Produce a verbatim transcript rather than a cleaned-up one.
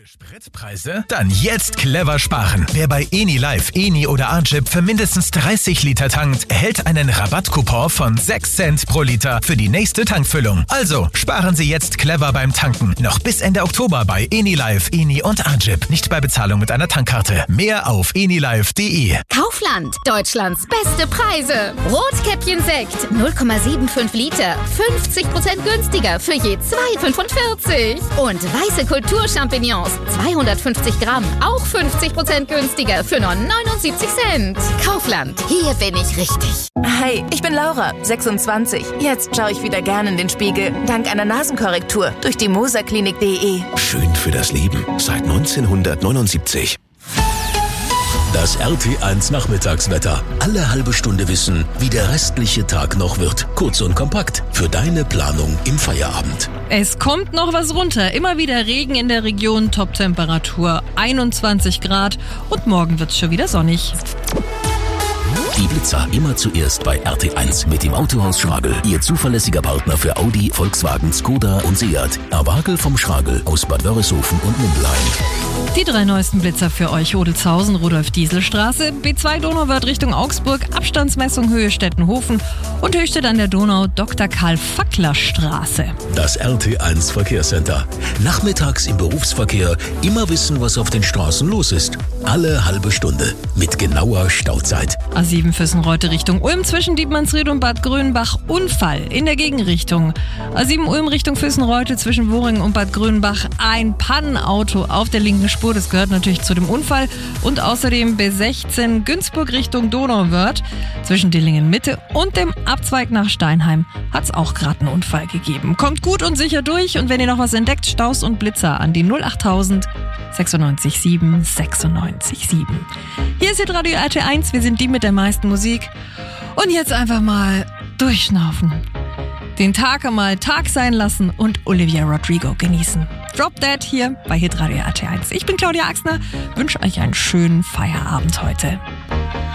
Spritpreise? Dann jetzt clever sparen. Wer bei Enilive, Eni oder Agip für mindestens dreißig Liter tankt, erhält einen Rabattcoupon von sechs Cent pro Liter für die nächste Tankfüllung. Also sparen Sie jetzt clever beim Tanken. Noch bis Ende Oktober bei Enilive, Eni und Agip. Nicht bei Bezahlung mit einer Tankkarte. Mehr auf enilive punkt de. Kaufland, Deutschlands beste Preise. Rotkäppchen Sekt, null Komma fünfundsiebzig Liter, fünfzig Prozent günstiger für je zwei Komma fünfundvierzig. Und weiße Kulturchampignons, zweihundertfünfzig Gramm, auch fünfzig Prozent günstiger für nur neunundsiebzig Cent. Kaufland, hier bin ich richtig. Hi, ich bin Laura, sechsundzwanzig. Jetzt schaue ich wieder gern in den Spiegel, dank einer Nasenkorrektur durch die moserklinik punkt de. Schön für das Leben, seit neunzehnhundertneunundsiebzig. Das R T eins Nachmittagswetter. Alle halbe Stunde wissen, wie der restliche Tag noch wird. Kurz und kompakt für deine Planung im Feierabend. Es kommt noch was runter. Immer wieder Regen in der Region, Toptemperatur einundzwanzig Grad und morgen wird's schon wieder sonnig. Die Blitzer immer zuerst bei R T eins mit dem Autohaus Schragel. Ihr zuverlässiger Partner für Audi, Volkswagen, Skoda und Seat. Awagel vom Schragel aus Bad Wörishofen und Mindelheim. Die drei neuesten Blitzer für euch: Odelzhausen, Rudolf-Diesel-Straße, B zwei Donauwörth Richtung Augsburg, Abstandsmessung Höhe Stettenhofen und Höchstadt an der Donau, Doktor Karl-Fackler-Straße. Das R T eins Verkehrscenter. Nachmittags im Berufsverkehr immer wissen, was auf den Straßen los ist. Alle halbe Stunde mit genauer Stauzeit. A sieben Füssenreute Richtung Ulm zwischen Dietmannsried und Bad Grönbach. Unfall in der Gegenrichtung. A sieben Ulm Richtung Füssenreute zwischen Woringen und Bad Grönbach. Ein Pannenauto auf der linken Spur. Das gehört natürlich zu dem Unfall. Und außerdem B sechzehn Günzburg Richtung Donauwörth zwischen Dillingen Mitte und dem Abzweig nach Steinheim hat es auch gerade einen Unfall gegeben. Kommt gut und sicher durch und wenn ihr noch was entdeckt, Staus und Blitzer an die null achttausend sechsundneunzig sieben sechsundneunzig sieben. Hier ist jetzt Radio R T eins, wir sind die mit der meisten Musik. Und jetzt einfach mal durchschnaufen. Den Tag einmal Tag sein lassen und Olivia Rodrigo genießen. Drop Dead hier bei Hitradio R T eins. Ich bin Claudia Axner, wünsche euch einen schönen Feierabend heute.